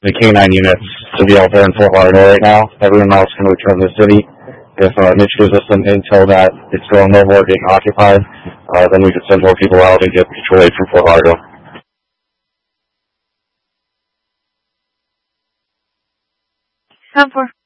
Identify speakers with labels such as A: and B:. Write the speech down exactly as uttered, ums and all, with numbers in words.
A: the K nine units to be out there in Fort Lauderdale right now. Everyone else can return to the city. If uh, Mitch gives us some intel that it's still no more being occupied, uh, then we could send more people out and get mutual aid from Fort Lauderdale.
B: Come for.